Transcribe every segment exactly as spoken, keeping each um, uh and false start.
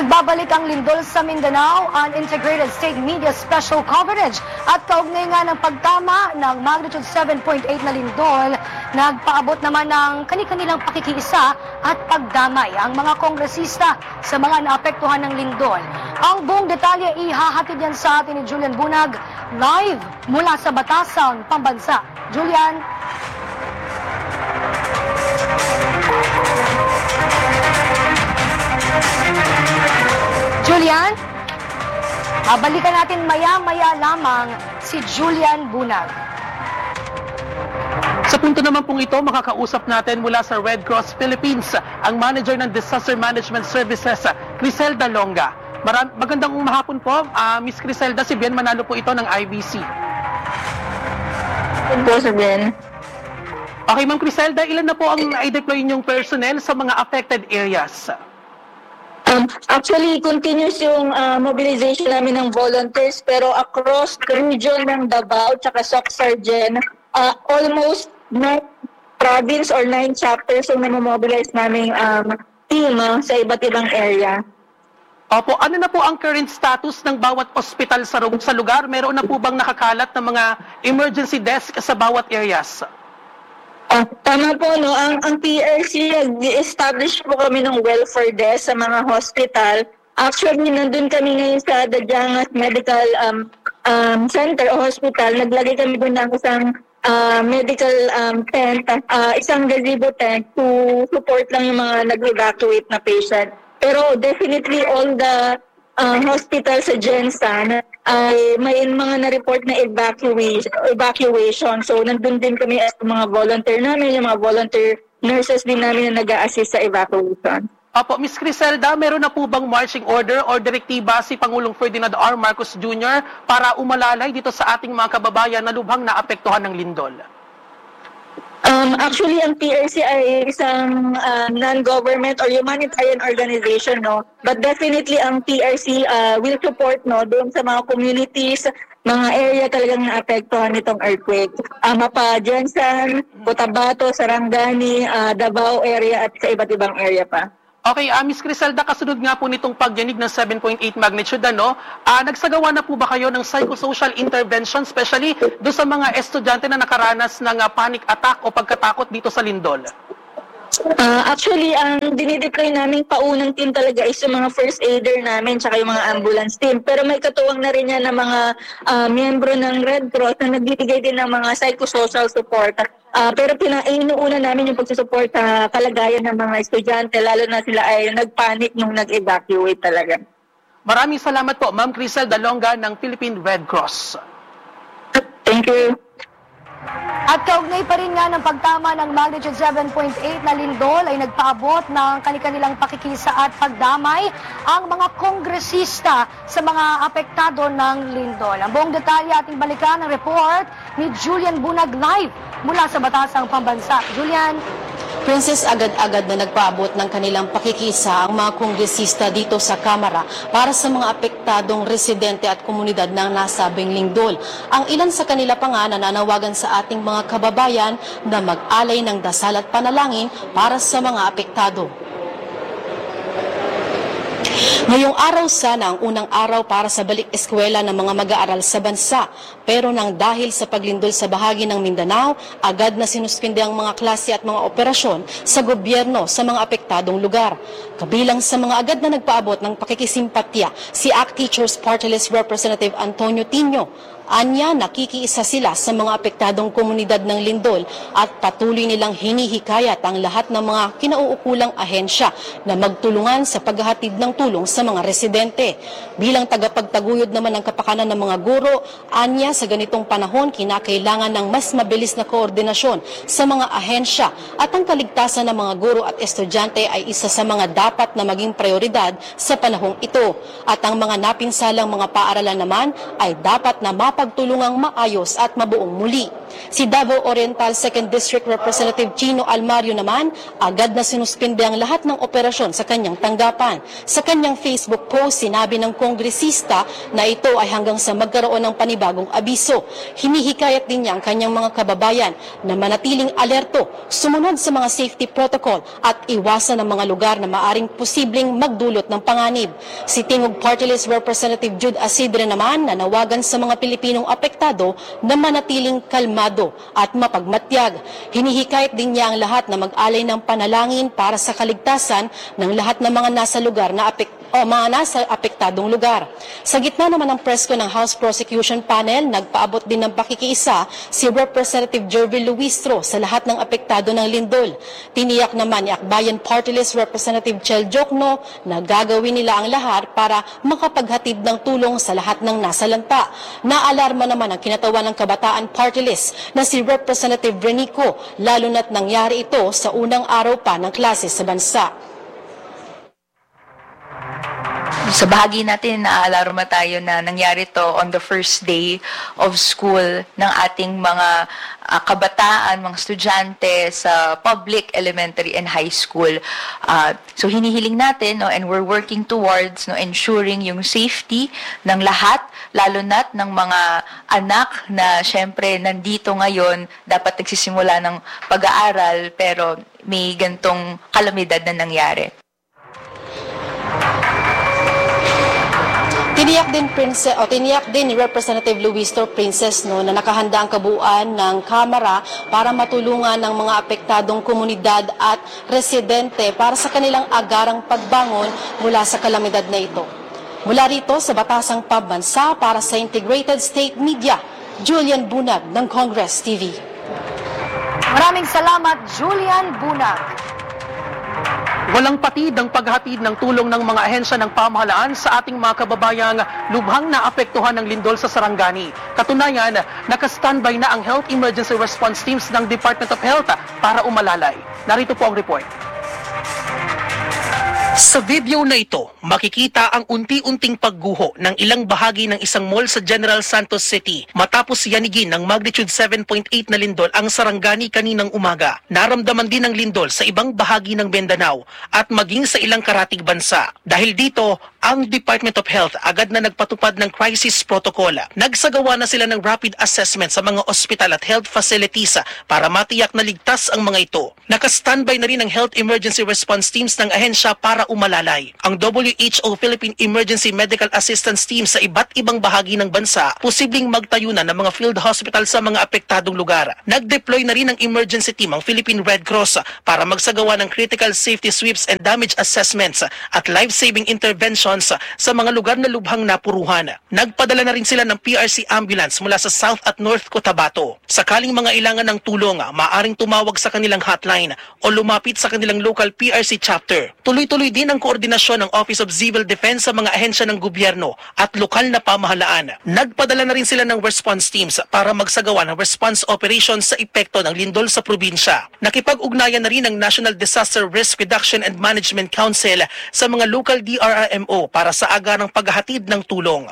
Nagbabalik ang lindol sa Mindanao on Integrated State Media Special Coverage at kaugnay nga ng pagtama ng magnitude seven point eight na lindol, nagpaabot naman ng kani-kanilang pakikiisa at pagdamay ang mga kongresista sa mga naapektuhan ng lindol. Ang buong detalye ihahatid yan sa atin ni Julian Bunag live mula sa Batasan, Pambansa. Julian. Julian, balikan natin maya-maya lamang si Julian Bunag. Sa punto naman pong ito, makakausap natin mula sa Red Cross Philippines, ang manager ng Disaster Management Services, Criselda Longa. Maram magandang mahapon po, uh, Miss Criselda. Si Ben Manalo po ito ng I B C. Good po, Sir Ben. Okay, Ma'am Criselda, ilan na po ang i-deploy ninyong personnel sa mga affected areas? Um, actually, continuous yung uh, mobilization namin ng volunteers, pero across the region ng Davao at Soc-Sargen, uh, almost nine province or nine chapters yung namomobilize naming um, team uh, sa iba't ibang area. Opo, ano na po ang current status ng bawat ospital sa, sa lugar? Meron na po bang nakakalat ng mga emergency desk sa bawat areas? Uh, tama po, no? Ang, ang P R C, nag-establish po kami ng welfare desk sa mga hospital. Actually, nandun kami ngayon sa Dajangas Medical um, um, Center o hospital. Naglagay kami doon ng isang uh, medical um, tent, uh, isang gazebo tent to support lang yung mga nag-evacuate na patient. Pero definitely all the uh, hospital sa Gensan ay may mga na-report na evacuation, evacuation. So, nandun din kami as mga volunteer namin, yung mga volunteer nurses din namin na nag-a-assist sa evacuation. Opo, Miz Criselda, meron na po bang marching order or direktiba si Pangulong Ferdinand R. Marcos Junior para umalalay dito sa ating mga kababayan na lubhang naapektuhan ng lindol? Um, actually, ang P R C ay isang uh, non-government or humanitarian organization, no? But definitely, ang P R C uh, will support, no, doon sa mga communities, mga area talagang naapektuhan nitong earthquake. Uh, Mapa, Gensan, Cotabato, Sarangani, uh, Davao area at sa iba't ibang area pa. Okay, uh, Miz Criselda, kasunod nga po nitong pagyanig ng seven point eight magnitude, ano, uh, nagsagawa na po ba kayo ng psychosocial intervention, especially doon sa mga estudyante na nakaranas ng uh, panic attack o pagkatakot dito sa lindol? Uh, actually, ang dinideploy naming paunang team talaga is yung mga first aider namin tsaka yung mga ambulance team. Pero may katuwang na rin yan ng mga uh, miyembro ng Red Cross na nagbibigay din ng mga psychosocial support. Uh, pero pinainuuna namin yung pagsusupport sa kalagayan ng mga estudyante, lalo na sila ay nagpanic nung nag-evacuate talaga. Maraming salamat po, Ma'am Criselda Longa ng Philippine Red Cross. Thank you. At kaugnay pa rin nga ng pagtama ng magnitude seven point eight na lindol ay nagpaabot ng kani-kanilang pakikisa at pagdamay ang mga kongresista sa mga apektado ng lindol. Ang buong detalye ating balikan ng report ni Julian Bunag live mula sa Batasang, Pambansa. Julian. Princess, agad-agad na nagpaabot ng kanilang pakikisa ang mga kongresista dito sa Kamara para sa mga apektadong residente at komunidad ng nasabing lindol. Ang ilan sa kanila pa nga nananawagan sa ating mga kababayan na mag-alay ng dasal at panalangin para sa mga apektado. Ngayong araw sana ang unang araw para sa balik-eskwela ng mga mag-aaral sa bansa. Pero nang dahil sa paglindol sa bahagi ng Mindanao, agad na sinuspinde ang mga klase at mga operasyon sa gobyerno sa mga apektadong lugar. Kabilang sa mga agad na nagpaabot ng pakikisimpatya, si A C T Teachers Party List Representative Antonio Tino. Anya, nakikiisa sila sa mga apektadong komunidad ng lindol at patuloy nilang hinihikayat ang lahat ng mga kinauukulang ahensya na magtulungan sa paghahatid ng tulong sa mga residente. Bilang tagapagtaguyod naman ng kapakanan ng mga guro, anya sa ganitong panahon kinakailangan ng mas mabilis na koordinasyon sa mga ahensya at ang kaligtasan ng mga guro at estudyante ay isa sa mga dapat na maging prioridad sa panahong ito. At ang mga napinsalang mga paaralan naman ay dapat na map mapagtulungang maayos at mabuong muli. Si Davao Oriental second District Representative Chino Almario naman, agad na sinuspinde ang lahat ng operasyon sa kanyang tanggapan. Sa kanyang Facebook post, sinabi ng kongresista na ito ay hanggang sa magkaroon ng panibagong abiso. Hinihikayat din niya ang kanyang mga kababayan na manatiling alerto, sumunod sa mga safety protocol at iwasan ang mga lugar na maaring posibleng magdulot ng panganib. Si Tingog Party List Representative Jude Asidre naman nanawagan sa mga Pilipinong apektado na manatiling kalmado at mapagmatyag. Hinihikayat din niya ang lahat na mag-alay ng panalangin para sa kaligtasan ng lahat ng mga nasa lugar na apek o mga nasa apektadong lugar. Sa gitna naman ng presko ng House Prosecution Panel, nagpaabot din ng pakikiisa si Representative Jervil Luistro sa lahat ng apektado ng lindol. Tiniyak naman ni Akbayan Party List Representative Chel Jokno na gagawin nila ang lahat para makapaghatid ng tulong sa lahat ng nasalanta. Naalarma naman ang kinatawan ng Kabataan Party List na si Representative Renico, lalo na't nangyari ito sa unang araw pa ng klase sa bansa. Sa bahagi natin, naaalarma tayo na nangyari to on the first day of school ng ating mga uh, kabataan, mga estudyante sa public, elementary, and high school. Uh, so hinihiling natin, no, and we're working towards no, ensuring yung safety ng lahat, lalo na't ng mga anak na syempre nandito ngayon, dapat nagsisimula ng pag-aaral, pero may gantong kalamidad na nangyari. Tiniyak din Princess o tiniyak din ni Representative Luistro Princess no na nakahanda ang kabuuan ng Kamara para matulungan ng mga apektadong komunidad at residente para sa kanilang agarang pagbangon mula sa kalamidad na ito. Mula rito sa Batasang Pambansa para sa Integrated State Media, Julian Bunag ng Congress T V. Maraming salamat, Julian Bunag. Walang patid ang paghatid ng tulong ng mga ahensya ng pamahalaan sa ating mga kababayang lubhang naapektuhan ng lindol sa Sarangani. Katunayan, naka-standby na ang Health Emergency Response Teams ng Department of Health para umalalay. Narito po ang report. Sa video na ito, makikita ang unti-unting pagguho ng ilang bahagi ng isang mall sa General Santos City matapos yanigin ng magnitude seven point eight na lindol ang Sarangani kaninang umaga. Naramdaman din ng lindol sa ibang bahagi ng Mindanao at maging sa ilang karatig bansa. Dahil dito, ang Department of Health agad na nagpatupad ng crisis protocol. Nagsagawa na sila ng rapid assessment sa mga ospital at health facilities para matiyak na ligtas ang mga ito. Naka-standby na rin ang Health Emergency Response Teams ng ahensya para umalalay. Ang W H O Philippine Emergency Medical Assistance Team sa iba't ibang bahagi ng bansa posibleng magtayo na ng mga field hospital sa mga apektadong lugar. Nag-deploy na rin ang emergency team ang Philippine Red Cross para magsagawa ng critical safety sweeps and damage assessments at life-saving interventions sa mga lugar na lubhang napuruhan. Nagpadala na rin sila ng P R C ambulance mula sa South at North Cotabato. Sakaling mga ilangan ng tulong, maaring tumawag sa kanilang hotline o lumapit sa kanilang local P R C chapter. Tuloy-tuloy din ang koordinasyon ng Office of Civil Defense sa mga ahensya ng gobyerno at lokal na pamahalaan. Nagpadala na rin sila ng response teams para magsagawa ng response operations sa epekto ng lindol sa probinsya. Nakipag-ugnayan na rin ang National Disaster Risk Reduction and Management Council sa mga local D R R M O para sa agarang paghahatid ng tulong.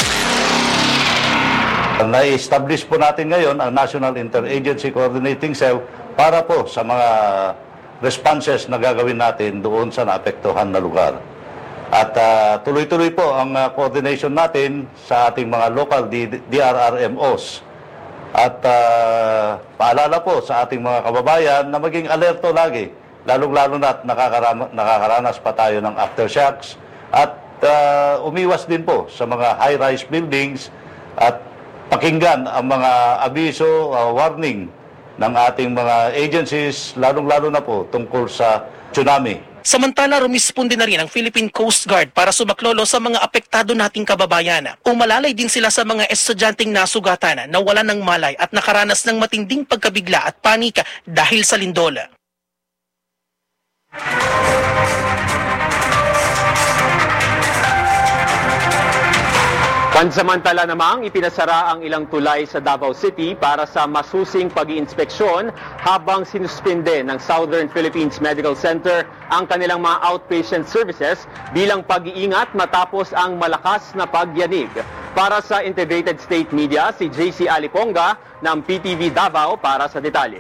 Na-establish po natin ngayon ang National Interagency Coordinating Cell para po sa mga responses na gagawin natin doon sa naapektuhan na lugar. At uh, tuloy-tuloy po ang uh, coordination natin sa ating mga local D R R M Os. At uh, paalala po sa ating mga kababayan na maging alerto lagi, lalong-lalo na nakakaranas, nakakaranas pa tayo ng aftershocks at uh, umiwas din po sa mga high-rise buildings at pakinggan ang mga abiso, uh, warning ng ating mga agencies, lalong-lalo na po tungkol sa tsunami. Samantala, rumisponde na rin ang Philippine Coast Guard para sumaklolo sa mga apektado nating kababayan. Umalalay din sila sa mga estudyanteng nasugatan na wala ng malay at nakaranas ng matinding pagkabigla at panika dahil sa lindol. Pansamantala namang ipinasara ang ilang tulay sa Davao City para sa masusing pag-iinspeksyon habang sinuspinde ng Southern Philippines Medical Center ang kanilang mga outpatient services bilang pag-iingat matapos ang malakas na pagyanig. Para sa Integrated State Media, si J C Aliponga ng P T V Davao para sa detalye.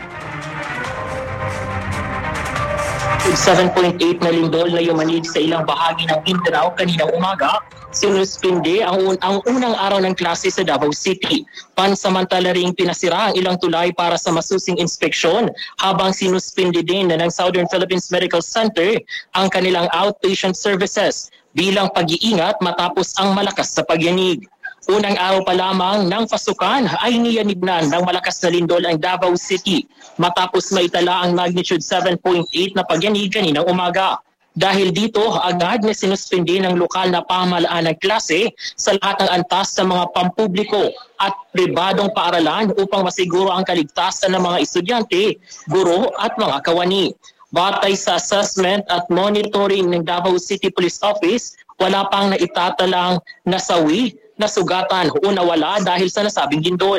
seven point eight na lindol na yumanig sa ilang bahagi ng Mindanao kaninang umaga, sinuspinde ang, un ang unang araw ng klase sa Davao City. Pansamantala ring pinasira ang ilang tulay para sa masusing inspeksyon habang sinuspinde din ng Southern Philippines Medical Center ang kanilang outpatient services bilang pag-iingat matapos ang malakas sa pagyanig. Unang araw pa lamang ng pasukan ay niyanignan ng malakas na lindol ang Davao City matapos maitala ang magnitude seven point eight na pagyanig kaninang umaga. Dahil dito, agad na sinuspindi ng lokal na pamahalaan ng klase sa lahat ng antas sa mga pampubliko at pribadong paaralan upang masiguro ang kaligtasan ng mga estudyante, guro at mga kawani. Batay sa assessment at monitoring ng Davao City Police Office, wala pang naitatalang nasawi, nasugatan o nawala dahil sa nasabing lindol.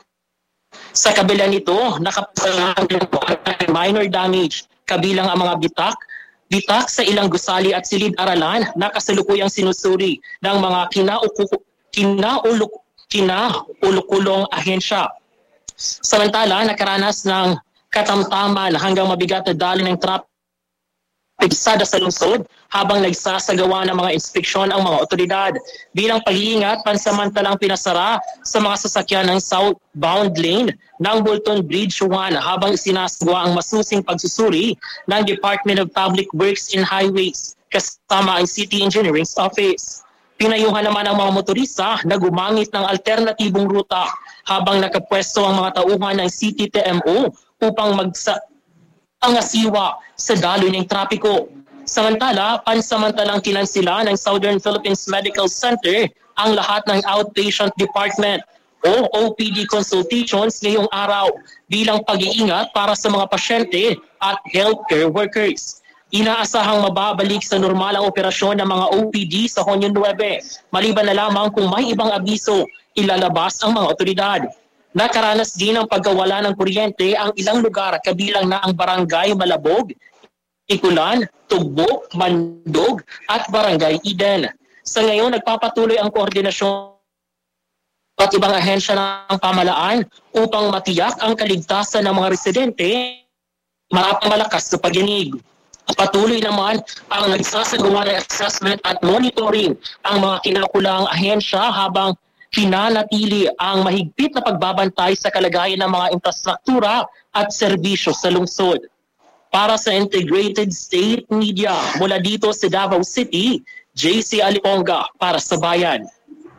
Sa kabila nito, nakapasalang minor damage, kabilang ang mga bitak, bitak sa ilang gusali at silid-aralan na kasalukuyang sinusuri ng mga kinauluk, kinaulukulong ahensya. Samantala, nakaranas ng katamtaman hanggang mabigat na dali ng traffic pigsada sa lungsod habang nagsasagawa ng mga inspeksyon ang mga otoridad. Bilang pag-iingat, pansamantalang pinasara sa mga sasakyan ng southbound lane ng Bolton Bridge one habang sinasagawa ang masusing pagsusuri ng Department of Public Works and Highways kasama ang City Engineering Office. Pinayuhan naman ang mga motorista na gumamit ng alternatibong ruta habang nakapwesto ang mga tauhan ng City T M O upang magsa ang asiwa sa daloy ng trapiko. Samantala, pansamantalang kinansila ng Southern Philippines Medical Center ang lahat ng outpatient department o O P D consultations ngayong araw bilang pag-iingat para sa mga pasyente at healthcare workers. Inaasahang mababalik sa normal ang operasyon ng mga O P D sa Hunyo nine, maliban na lamang kung may ibang abiso ilalabas ang mga otoridad. Nakaranas din ang pagkawala ng kuryente ang ilang lugar kabilang na ang Barangay Malabog, Ikulan, Tugbo, Mandog at Barangay Eden. Sa ngayon, nagpapatuloy ang koordinasyon at ibang ahensya ng pamahalaan upang matiyak ang kaligtasan ng mga residente mapamalakas sa pagyanig. Patuloy naman ang nagsasagawa ng assessment at monitoring ang mga kinakulang ahensya habang pinanatili ang mahigpit na pagbabantay sa kalagayan ng mga infrastruktura at serbisyo sa lungsod. Para sa Integrated State Media, mula dito sa Davao City, J C Aliponga para sa Bayan.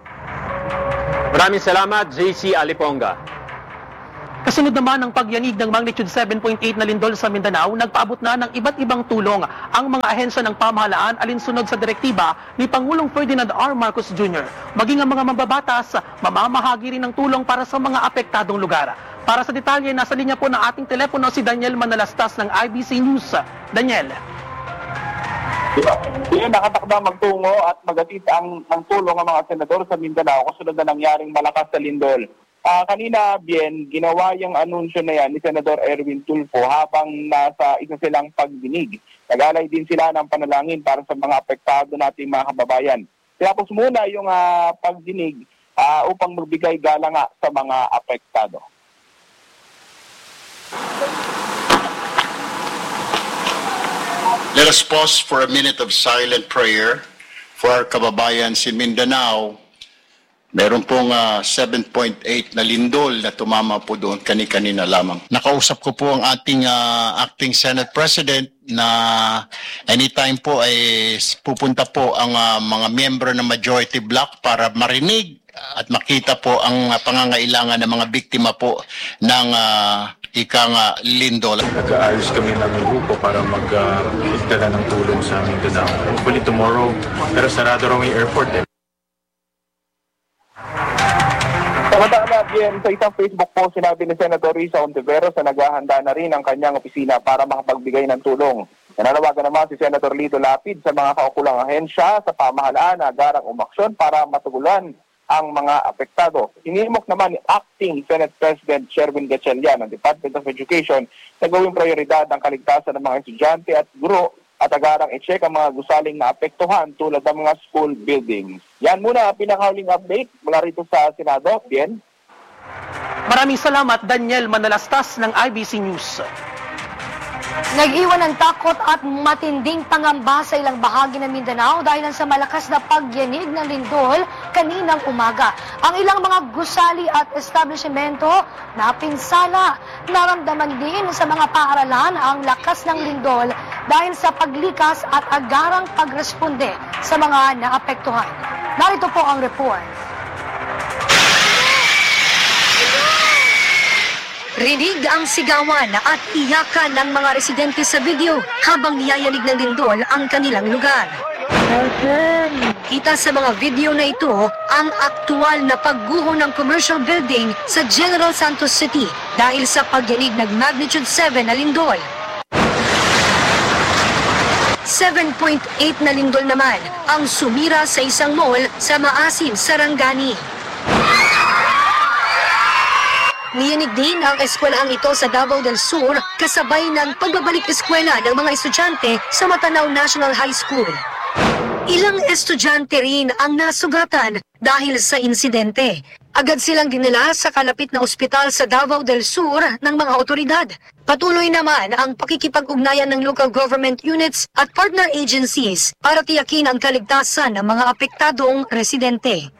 Maraming salamat, J C Aliponga. Kasunod naman ng pagyanig ng magnitude seven point eight na lindol sa Mindanao, nagpaabot na ng iba't ibang tulong ang mga ahensya ng pamahalaan alinsunod sa direktiba ni Pangulong Ferdinand R. Marcos Junior Maging ang mga mambabatas, mamamahagi rin ng tulong para sa mga apektadong lugar. Para sa detalye, nasa linya po ng ating telepono si Daniel Manalastas ng I B C News. Daniel. Yun, nakatakda magtungo at magatid ang, ang tulong ng mga senador sa Mindanao kasunod na nangyaring malakas na lindol. Uh, kanina, Bien, ginawa yung anunsyo na yan ni Senador Erwin Tulfo habang nasa isa silang pagdinig. Nag-alay din sila ng panalangin para sa mga apektado nating mga kababayan. Tapos muna yung uh, pagdinig uh, upang magbigay gala nga sa mga apektado. Let us pause for a minute of silent prayer for our kababayan si Mindanao. Meron pong uh, seven point eight na lindol na tumama po doon kani-kanina lamang. Nakausap ko po ang ating uh, acting Senate President na anytime po ay pupunta po ang uh, mga miyembro ng majority bloc para marinig at makita po ang uh, pangangailangan ng mga biktima po ng uh, ikang uh, lindol. Nag-aayos kami ng grupo para mag-igdala uh, ng tulong sa Mindanao. Hopefully tomorrow, pero sarado raw yung airport eh. Samantala, Bien, sa isang Facebook post, sinabi ni Senator Risa Ontiveros na naghahanda na rin ang kanyang opisina para makapagbigay ng tulong. Nananawagan naman si Senator Lito Lapid sa mga kaukulang ahensya sa pamahalaan na agarang umaksyon para matugulan ang mga apektado. Hinimok naman ni Acting Senate President Sherwin Gatchalian ng Department of Education na gawing prioridad ang kaligtasan ng mga estudyante at guro at agarang i-check ang mga gusaling na apektuhan tulad ng mga school buildings. Yan muna ang pinakahuling update mula rito sa Senado. Bien. Maraming salamat, Daniel Manalastas ng I B C News. Nag-iwan ng takot at matinding pangamba sa ilang bahagi ng Mindanao dahil sa malakas na pagyanig ng lindol kaninang umaga. Ang ilang mga gusali at establishmento napinsala. Naramdaman din sa mga paaralan ang lakas ng lindol dahil sa paglikas at agarang pagresponde sa mga naapektuhan. Narito po ang report. Rinig ang sigawan at iyakan ng mga residente sa video habang niyayanig ng lindol ang kanilang lugar. Kita sa mga video na ito ang aktual na pagguho ng commercial building sa General Santos City dahil sa pagyanig ng magnitude seven na lindol. seven point eight na lindol naman ang sumira sa isang mall sa Maasin, Sarangani. Niyanig din ang eskwelaang ito sa Davao del Sur kasabay ng pagbabalik eskwela ng mga estudyante sa Matanao National High School. Ilang estudyante rin ang nasugatan dahil sa insidente. Agad silang dinala sa kalapit na ospital sa Davao del Sur ng mga otoridad. Patuloy naman ang pakikipag-ugnayan ng local government units at partner agencies para tiyakin ang kaligtasan ng mga apektadong residente.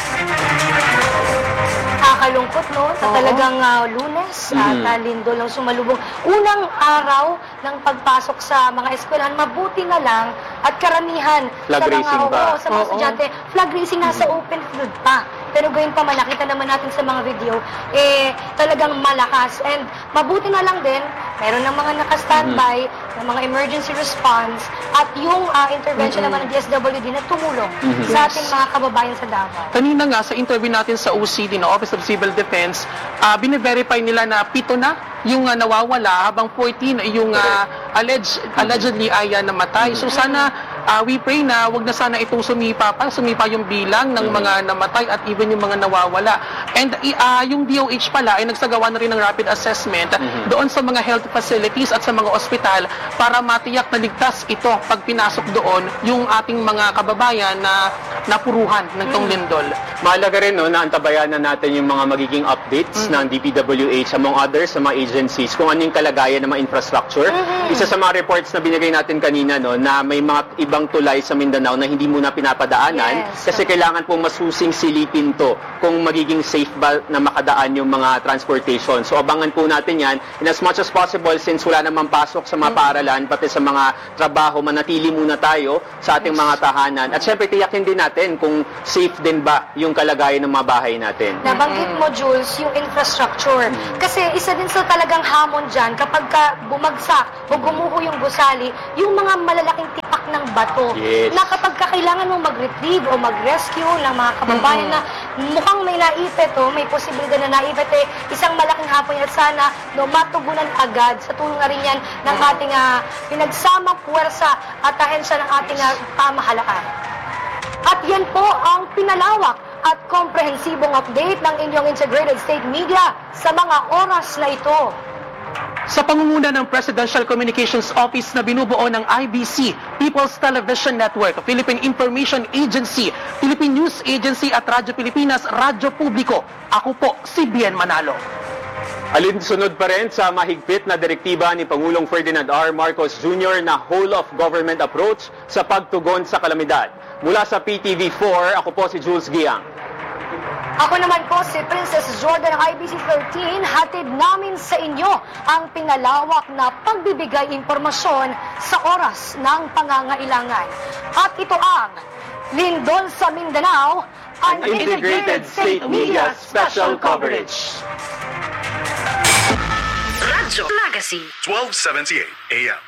Nakakalungkot, no? Na talagang uh, Lunes at uh, lindol ang sumalubong. Unang araw ng pagpasok sa mga eskwelahan, mabuti na lang at karamihan flag sa mga, racing oo, pa. sa mga estudyante, flag racing nasa open field pa. Pero gayon pa man, nakita naman natin sa mga video, eh, talagang malakas. And mabuti na lang din, meron ng mga naka-standby, mm-hmm. ng mga emergency response, at yung uh, intervention mm-hmm. naman ng D S W D na tumulong mm-hmm. sa ating mga kababayan sa Davao. Kanina nga, sa interview natin sa O C D, na Office of Civil Defense, uh, bine-verify nila na pito na yung uh, nawawala, habang fourteen yung uh, alleged, allegedly ay uh, namatay. So sana uh, we pray na wag na sana itong sumipa pa, sumipa yung bilang ng mga namatay at even yung mga nawawala. And uh, yung D O H pala ay nagsagawa na rin ng rapid assessment mm-hmm. doon sa mga health facilities at sa mga ospital para matiyak na ligtas ito pag pinasok doon yung ating mga kababayan na napuruhan ng tong lindol. Mahalaga rin no, na antabayanan natin yung mga magiging updates mm-hmm. ng D P W H among others sa mga agencies kung ano yung kalagayan ng mga infrastructure. Mm-hmm. Isa sa mga reports na binigay natin kanina no, na may mga ibang tulay sa Mindanao na hindi muna pinapadaanan yes. kasi kailangan po masusing silipin to kung magiging safe ba na makadaan yung mga transportation. So abangan po natin yan in as much as possible since wala namang pasok sa mga paaralan pati sa mga trabaho, manatili muna tayo sa ating mga tahanan. At syempre tiyakin din natin kung safe din ba yung kalagayan ng mga bahay natin. Nabanggit mo, Jules, yung infrastructure. Kasi isa din sa talagang hamon dyan kapag ka bumagsak o gumuho yung gusali, yung mga malalaking tipak ng bato. Yes. Na kapag ka kailangan mong mag-retrieve o mag-rescue ng mga kababayan mm-hmm. na mukhang may naipit o may posibilidad na naipit, eh, isang malaking hapon at sana no, matugunan agad sa tulong na rin yan ng ating uh, pinagsamang puwersa at ahensya ng ating uh, pamahalaan. At yan po ang pinalawak at komprehensibong update ng inyong Integrated State Media sa mga oras na ito. Sa pangunguna ng Presidential Communications Office na binubuo ng I B C, People's Television Network, Philippine Information Agency, Philippine News Agency at Radyo Pilipinas, Radyo Publiko, ako po si Bien Manalo. Alinsunod pa rin sa mahigpit na direktiba ni Pangulong Ferdinand R. Marcos Junior na whole-of-government approach sa pagtugon sa kalamidad. Mula sa P T V four, ako po si Jules Giang. Ako naman po si Princess Jordan ng I B C thirteen. Hatid namin sa inyo ang pinalawak na pagbibigay impormasyon sa oras ng pangangailangan. At ito ang Lindol sa Mindanao, ang Integrated State Media Special Coverage. Radyo Legacy twelve seventy-eight A M.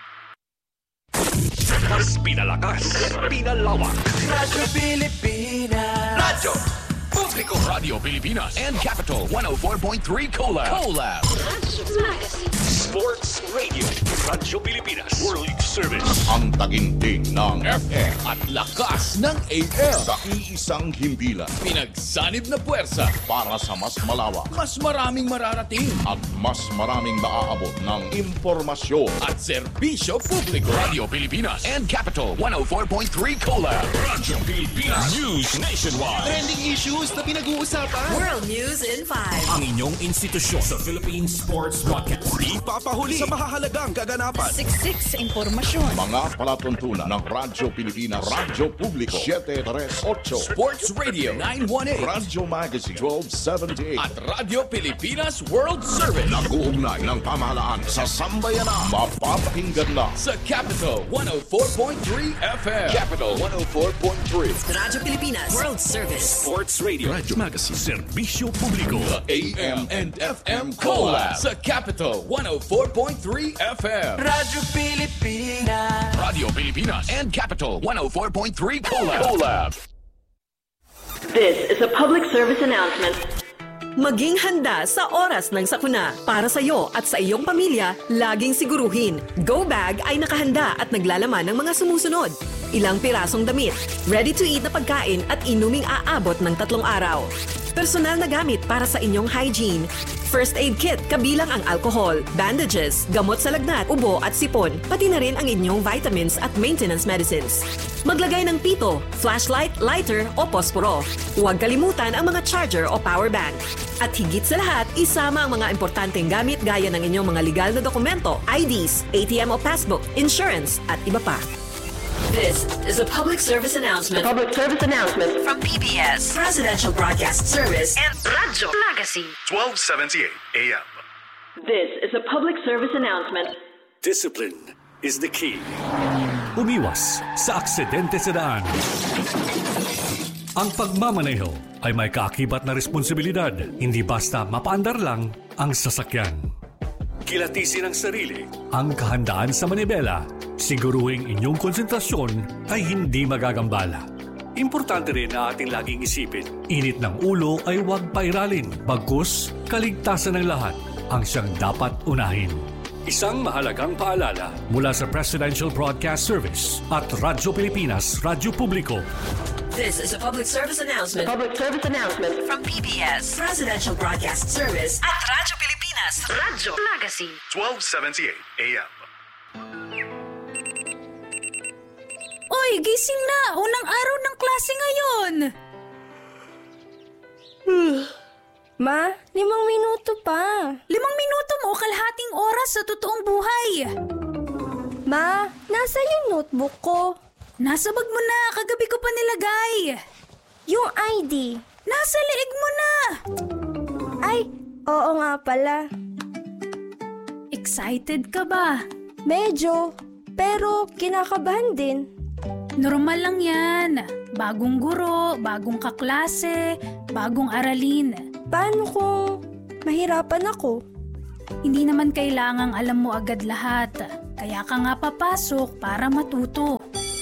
Mas pinalakas, pinalawak. Radyo Pilipinas. Radyo Publiko. Radio Pilipinas and Capital one oh four point three Collab. Collab. Radyo Legacy. Sports Radio. Radyo Pilipinas. World Service. Ang taginting ng F M at lakas ng A M sa iisang himpilan. Pinagsanib na puwersa Para sa mas malawak mas maraming mararating at mas maraming maaabot ng impormasyon at serbisyo publiko. Radio Pilipinas and Capital one oh four point three Collab. Radyo Pilipinas. News nationwide. Trending issues na pinag-uusapan. World News in five. Ang inyong institusyon sa Philippine Sports Broadcast. Di papahuli sa mahahalagang kaganapan. Siksik impormasyon. mga palatuntunan ng Radyo Pilipinas, Radyo Publiko seven three eight, Sports Radio nine one eight Radyo Magazine twelve seventy-eight at Radyo Pilipinas World Service. Nag-uugnay ng pamahalaan sa sambayanan. Mapapakinggan na Sa Capital one oh four point three F M. Capital one oh four point three. Radyo Pilipinas World Service. Sports Radio. Radyo Magazine. Serbisyo Publiko. A M and F M Collab sa Capital one oh four point three F M. Radyo Pilipinas. Radio Pilipinas and Capital one oh four point three Collab. Collab. This is a public service announcement. Maging handa sa oras ng sakuna. Para sa iyo at sa iyong pamilya, laging siguruhin. Go Bag ay nakahanda at naglalaman ng mga sumusunod. Ilang pirasong damit, ready-to-eat na pagkain at inuming aabot ng tatlong araw. Personal na gamit para sa inyong hygiene. First aid kit kabilang ang alcohol, bandages, gamot sa lagnat, ubo at sipon, pati na rin ang inyong vitamins at maintenance medicines. Maglagay ng pito, flashlight, lighter o posporo. Huwag kalimutan ang mga charger o power bank. At higit sa lahat, isama ang mga importanteng gamit gaya ng inyong mga legal na dokumento, I Ds, A T M o passbook, insurance at iba pa. This is a public service announcement. Public service announcement from P B S, Presidential Broadcast Service, and Radyo Magazine. twelve seventy-eight A M. This is a public service announcement. Discipline is the key. Umiwas sa aksidente sa daan. Ang pagmamaneho ay may kaakibat na responsibilidad, hindi basta mapaandar lang ang sasakyan. Kilatisin ang sarili, ang kahandaan sa manibela, siguruhing inyong konsentrasyon ay hindi magagambala. Importante rin na ating laging isipin, init ng ulo ay huwag pairalin, bagkus kaligtasan ng lahat ang siyang dapat unahin. Isang mahalagang paalala mula sa Presidential Broadcast Service at Radyo Pilipinas, Radyo Publiko. This is a public service announcement. Public service announcement from P B S, Presidential Broadcast Service, at Radyo Pilipinas, Radyo Magazine. twelve seventy-eight A M. Oy, gising na! Unang araw ng klase ngayon! Ma, limang minuto pa. Limang minuto mo, kalahating oras sa totoong buhay. Ma, nasa yung notebook ko. Nasa bag mo na, kagabi ko pa nilagay. Yung I D. Nasa leeg mo na. Ay, oo nga pala. Excited ka ba? Medyo, pero kinakabahan din. Normal lang yan. Bagong guro, bagong kaklase, bagong aralin. Paano kung mahirapan ako? Hindi naman kailangang alam mo agad lahat. Kaya ka nga papasok para matuto.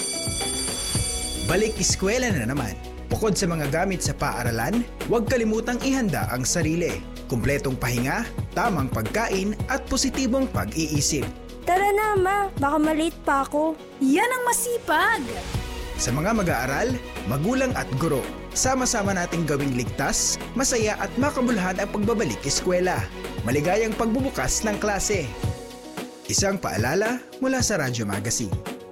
Balik eskwela na naman. Bukod sa mga gamit sa paaralan, huwag kalimutang ihanda ang sarili. Kumpletong pahinga, tamang pagkain at positibong pag-iisip. Tara na, Ma. Baka malate pa ako. Yan ang masipag! Sa mga mag-aaral, magulang at guro, sama-sama nating gawing ligtas, masaya at makabuluhan ang pagbabalik eskwela. Maligayang pagbubukas ng klase. Isang paalala mula sa Radyo Magazine.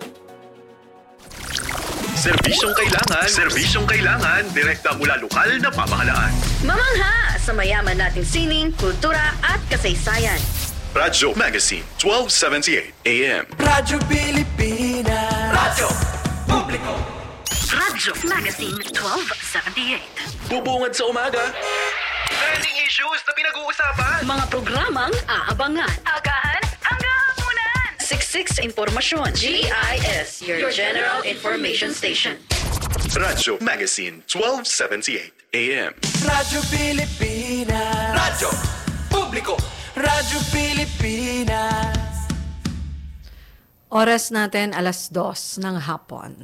Serbisyong kailangan, serbisyong kailangan, direkta mula lokal na pamahalaan. Mamangha sa mayaman nating sining, kultura at kasaysayan. Radyo Magazine, twelve seventy-eight A M. Radyo Pilipinas. Radyo Publiko. Radyo Magazine twelve seventy-eight. Bubungad sa umaga. Trending issues na pinag-uusapan. Mga programang aabangan. Agahan hanggang hapunan. Siksik sa impormasyon. G I S, your General Information Station. Radyo Magazine, twelve seventy-eight A M. Radyo Pilipinas. Radyo Publiko. Radyo Pilipinas. Oras natin alas dos ng hapon.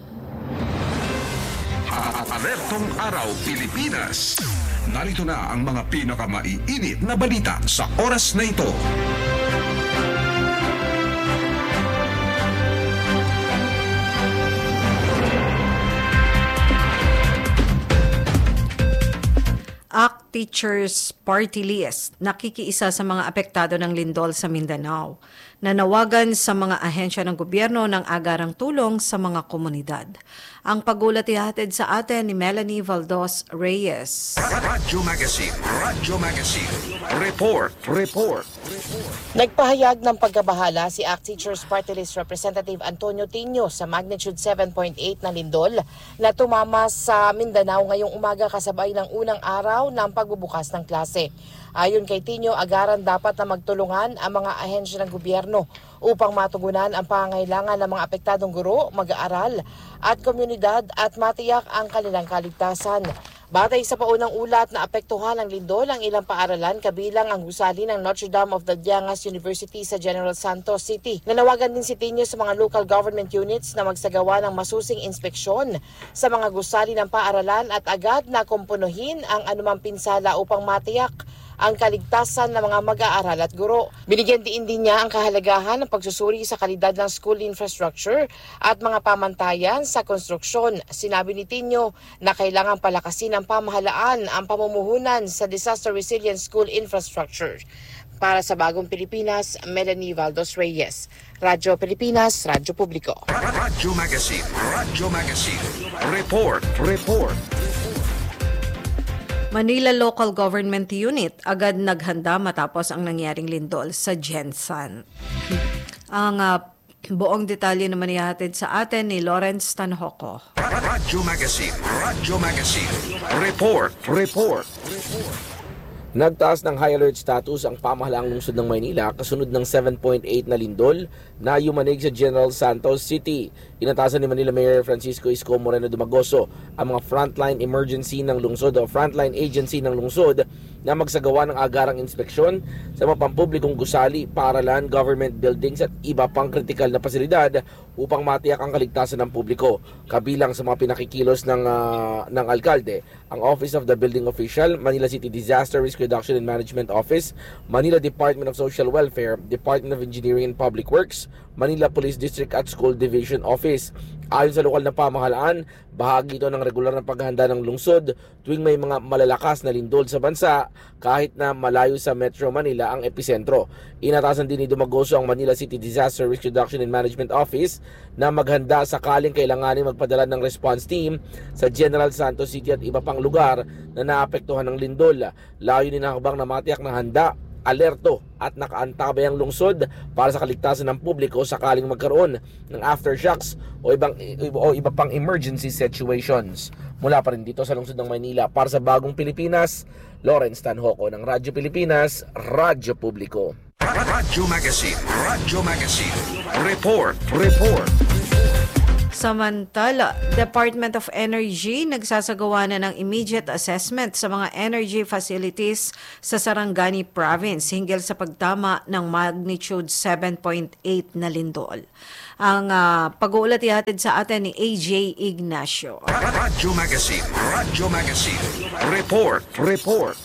Alertong Araw Pilipinas. Narito na ang mga pinakamaiinit na balita sa oras na ito. Teachers Party List nakikiisa sa mga apektado ng lindol sa Mindanao. Nanawagan sa mga ahensya ng gobyerno ng agarang tulong sa mga komunidad. Ang pagulat ihatid sa atin ni Melanie Valdos Reyes. Radyo Magazine, Radyo Magazine. Report, report. Nagpahayag ng pagkabahala si A C T Teachers Party List Representative Antonio Tino sa magnitude seven point eight na lindol na tumama sa Mindanao ngayong umaga kasabay ng unang araw ng pagbubukas ng klase. Ayon kay Tino, agaran dapat na magtulungan ang mga ahensya ng gobyerno upang matugunan ang pangangailangan ng mga apektadong guro, mag-aaral at komunidad at matiyak ang kanilang kaligtasan. Batay sa paunang ulat na apektuhan ng lindol ang ilang paaralan kabilang ang gusali ng Notre Dame of the Diangas University sa General Santos City. Nanawagan din si Tino sa mga local government units na magsagawa ng masusing inspeksyon sa mga gusali ng paaralan at agad na kumpunuhin ang anumang pinsala upang matiyak ang kaligtasan ng mga mag-aaral at guro. Binigyan din din niya ang kahalagahan ng pagsusuri sa kalidad ng school infrastructure at mga pamantayan sa konstruksyon. Sinabi ni Tino na kailangang palakasin ng pamahalaan ang pamumuhunan sa disaster resilient school infrastructure. Para sa Bagong Pilipinas, Melanie Valdos Reyes. Radyo Pilipinas, Radyo Publiko. Radyo Magazine, Radyo Magazine. Report, report. Manila Local Government Unit agad naghanda matapos ang nangyaring lindol sa Gensan. Ang uh, buong detalye naman ihatid sa atin ni Lawrence Tanhoco. Radyo Magazine, Radyo Magazine. Report, report. Nagtaas ng high alert status ang pamahalaang lungsod ng Maynila kasunod ng seven point eight na lindol na yumanig sa General Santos City. Inatasan ni Manila Mayor Francisco Isko Moreno Dumagoso ang mga frontline emergency ng lungsod o frontline agency ng lungsod na magsagawa ng agarang inspeksyon sa mga pampublikong gusali, paaralan, government buildings at iba pang kritikal na pasilidad upang matiyak ang kaligtasan ng publiko. Kabilang sa mga pinakikilos ng, uh, ng alkalde, ang Office of the Building Official, Manila City Disaster Risk Reduction and Management Office, Manila Department of Social Welfare, Department of Engineering and Public Works, Manila Police District at School Division Office. Ayon sa lokal na pamahalaan, bahagi ito ng regular na paghahanda ng lungsod tuwing may mga malalakas na lindol sa bansa kahit na malayo sa Metro Manila ang episentro. Inatasan din ni Dumagoso ang Manila City Disaster Risk Reduction and Management Office na maghanda sakaling kailanganin magpadala ng response team sa General Santos City at iba pang lugar na naapektuhan ng lindol. Layo ni nakabang na matiyak na handa, alerto at nakaantabay ang lungsod para sa kaligtasan ng publiko sakaling magkaroon ng aftershocks o ibang o iba pang emergency situations. Mula pa rin dito sa lungsod ng Maynila, para sa Bagong Pilipinas, Lawrence Tanhoco ng Radyo Pilipinas, Radyo Publiko. Radyo Magazine, Radyo Magazine. Report, report. Samantala, Department of Energy nagsasagawa na ng immediate assessment sa mga energy facilities sa Sarangani Province hinggil sa pagtama ng magnitude seven point eight na lindol. Ang uh, pag-uulat ihatid sa atin ni A J Ignacio. Radyo Magazine, Radyo Magazine. Report, report.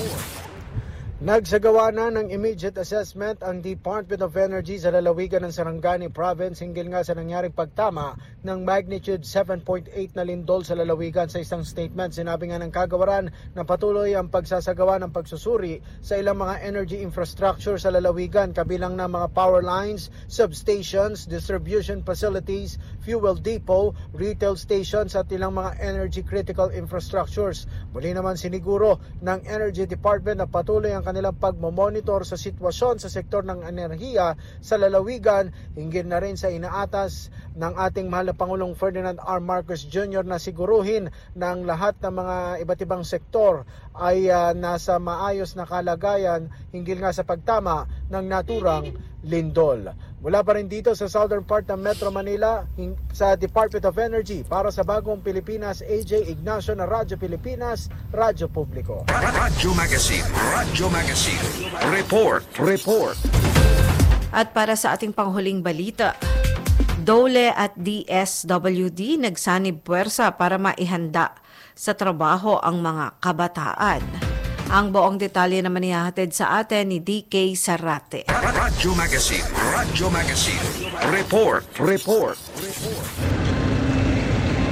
Nagsagawa na ng immediate assessment ang Department of Energy sa lalawigan ng Sarangani Province hinggil nga sa nangyaring pagtama ng magnitude seven point eight na lindol sa lalawigan. Sa isang statement, sinabi nga ng kagawaran na patuloy ang pagsasagawa ng pagsusuri sa ilang mga energy infrastructure sa lalawigan kabilang na mga power lines, substations, distribution facilities, fuel depot, retail stations at ilang mga energy critical infrastructures. Muli naman siniguro ng Energy Department na patuloy ang kanilang pagmomonitor sa sitwasyon sa sektor ng enerhiya sa lalawigan, hinggil na rin sa inaatas ng ating mahal na Pangulong Ferdinand R. Marcos Junior na siguruhin na ang lahat ng mga iba't ibang sektor ay uh, nasa maayos na kalagayan hinggil nga sa pagtama ng naturang lindol. Mula pa rin dito sa southern part ng Metro Manila, sa Department of Energy, para sa Bagong Pilipinas, A J Ignacio na Radyo Pilipinas, Radyo Publiko. Radyo Magazine, Radyo Magazine. Report, report. At para sa ating panghuling balita, Dole at D S W D nagsanib puwersa para maihanda sa trabaho ang mga kabataan. Ang buong detalye naman ihahatid sa atin ni D K Sarate. Radyo Magazine, Radyo Magazine. Report, report.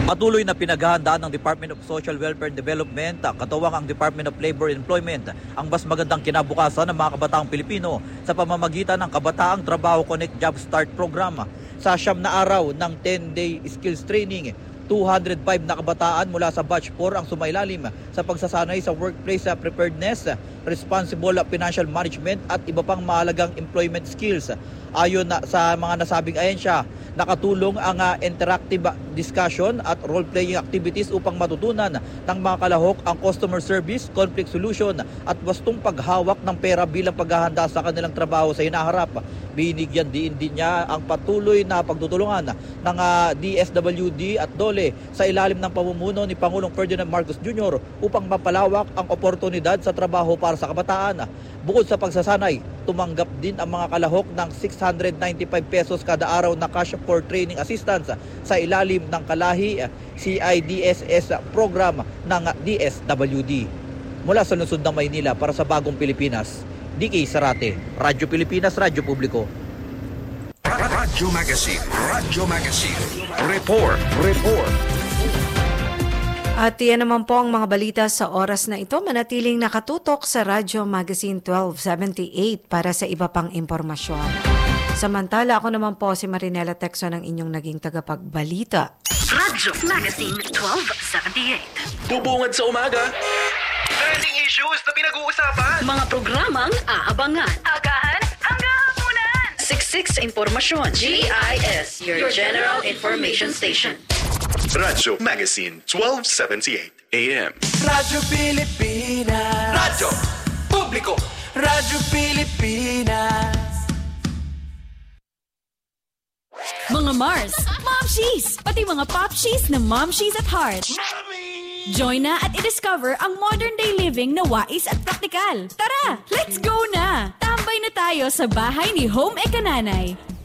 Patuloy na pinaghahandaan ng Department of Social Welfare and Development, katuwang ang Department of Labor and Employment, ang mas magandang kinabukasan ng mga kabataang Pilipino sa pamamagitan ng Kabataang Trabaho Connect Job Start Program. Sa siyam na araw ng ten-day skills training, two hundred five na kabataan mula sa Batch four ang sumailalim sa pagsasanay sa workplace preparedness, responsible financial management at iba pang mahalagang employment skills. Ayon na, sa mga nasabing ahensya, nakatulong ang uh, interactive discussion at role-playing activities upang matutunan ng mga kalahok ang customer service, conflict solution at wastong paghawak ng pera bilang paghahanda sa kanilang trabaho sa hinaharap. Binigyan din din niya ang patuloy na pagtutulungan ng uh, D S W D at DOLE sa ilalim ng pamumuno ni Pangulong Ferdinand Marcos Junior upang mapalawak ang oportunidad sa trabaho para sa kabataan. Bukod sa pagsasanay, tumanggap din ang mga kalahok ng six hundred ninety-five pesos kada araw na cash for training assistance sa ilalim ng Kalahi C I D S S program ng D S W D. Mula sa lungsod ng Maynila para sa Bagong Pilipinas, D K Sarate, Radyo Pilipinas, Radyo Publiko. Radyo Magazine, Radyo Magazine. Report, report. At yan naman po ang mga balita sa oras na ito. Manatiling nakatutok sa Radyo Magazine twelve seventy-eight para sa iba pang impormasyon. Samantala, ako naman po si Marinela Texo ng inyong naging tagapagbalita. Radyo Magazine twelve seventy-eight. Bubungad sa umaga. Trending issues na pinag-uusapan. Mga programang aabangan. Agahan hanggang hapunan. Siksik sa impormasyon. G I S, your general information station. Radyo Magazine twelve seventy-eight A M. Radyo Pilipinas. Radyo Publiko. Radyo Pilipinas. Mga Mars, Momshies, pati mga Popshies na Momshies at Heart. Join na at i-discover ang modern day living na wais at praktikal. Tara, let's go na! Tambay na tayo sa bahay ni Home Ekananay.